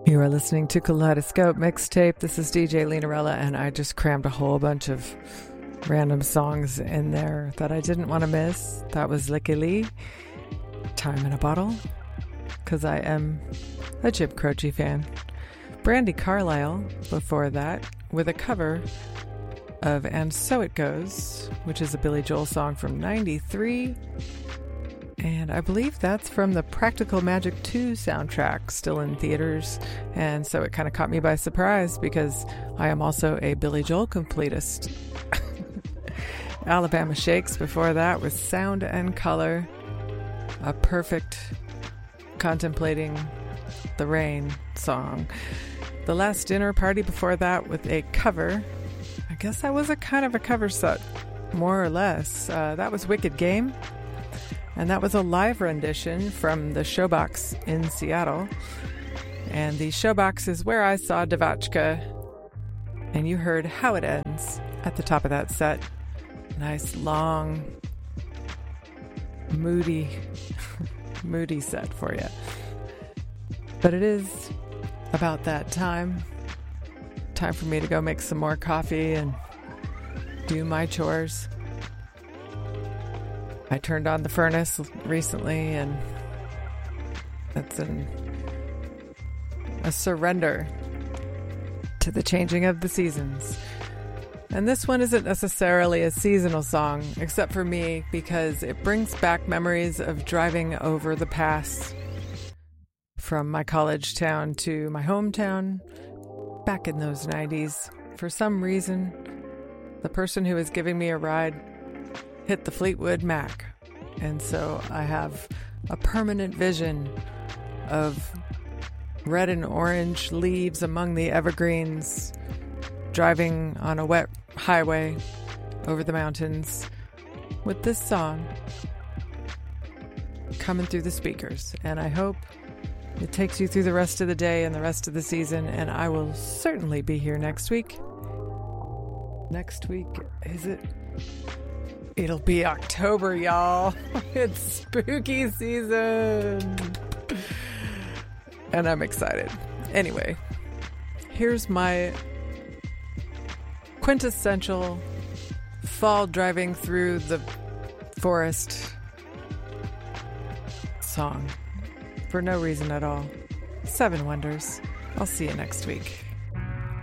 You are listening to Kaleidoscope Mixtape. This is DJ Linarella, and I just crammed a whole bunch of random songs in there that I didn't want to miss. That was Licky Lee, Time in a Bottle, because I am a Jim Croce fan. Brandi Carlile before that, with a cover of And So It Goes, which is a Billy Joel song from '93. And I believe that's from the Practical Magic 2 soundtrack, still in theaters. And so it kind of caught me by surprise because I am also a Billy Joel completist. Alabama Shakes before that with Sound and Color, a perfect Contemplating the Rain song. The Last Dinner Party before that with a cover. I guess that was a kind of a cover set, more or less. That was Wicked Game. And that was a live rendition from the Showbox in Seattle. And the Showbox is where I saw Devachka. And you heard How It Ends at the top of that set. Nice, long, moody set for you. But it is about that time. Time for me to go make some more coffee and do my chores. I turned on the furnace recently, and that's a surrender to the changing of the seasons. And this one isn't necessarily a seasonal song, except for me, because it brings back memories of driving over the pass from my college town to my hometown back in those 90s. For some reason, the person who was giving me a ride hit the Fleetwood Mac. And so I have a permanent vision of red and orange leaves among the evergreens, driving on a wet highway over the mountains with this song coming through the speakers. And I hope it takes you through the rest of the day and the rest of the season. And I will certainly be here next week. Next week, is it? It'll be October, y'all. It's spooky season. And I'm excited. Anyway, here's my quintessential fall driving through the forest song. For no reason at all. 7 Wonders. I'll see you next week.